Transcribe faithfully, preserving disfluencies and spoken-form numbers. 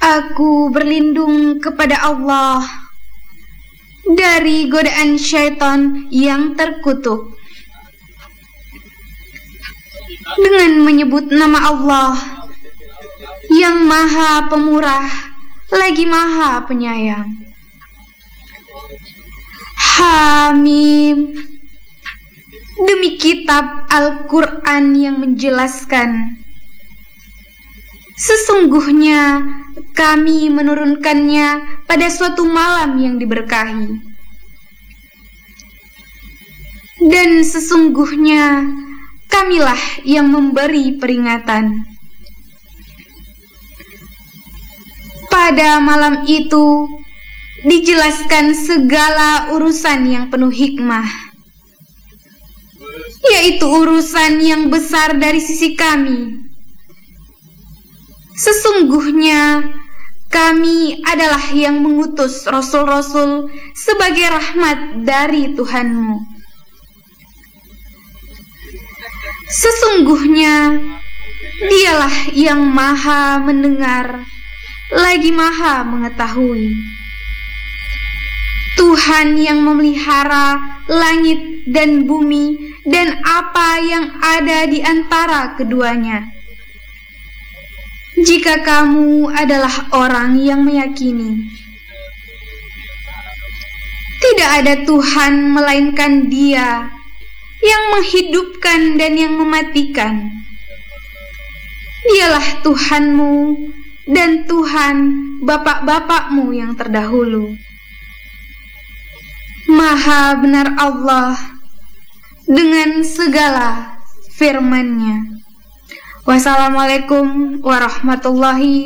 Aku berlindung kepada Allah dari godaan syaitan yang terkutuk. Dengan menyebut nama Allah yang Maha Pemurah lagi Maha Penyayang. Hamim. Demi kitab Al-Quran yang menjelaskan, sesungguhnya kami menurunkannya pada suatu malam yang diberkahi. Dan sesungguhnya kamilah yang memberi peringatan. Pada malam itu dijelaskan segala urusan yang penuh hikmah, yaitu urusan yang besar dari sisi kami. Sesungguhnya kami adalah yang mengutus rasul-rasul sebagai rahmat dari Tuhanmu. Sesungguhnya Dialah yang Maha mendengar lagi Maha mengetahui. Tuhan yang memelihara langit dan bumi dan apa yang ada di antara keduanya. Jika kamu adalah orang yang meyakini, tidak ada Tuhan melainkan Dia yang menghidupkan dan yang mematikan. Dialah Tuhanmu dan Tuhan bapak-bapakmu yang terdahulu. Maha benar Allah dengan segala firman-Nya. Wassalamualaikum warahmatullahi